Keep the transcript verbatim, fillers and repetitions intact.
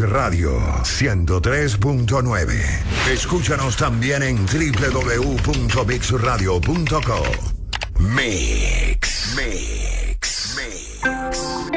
Radio ciento tres punto nueve. Escúchanos también en doble u doble u doble u punto mix radio punto com. Mix. Mix.